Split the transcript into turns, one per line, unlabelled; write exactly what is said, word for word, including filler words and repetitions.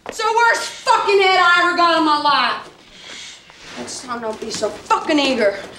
It's the worst fucking head I ever got in my life. Next time, don't be so fucking eager.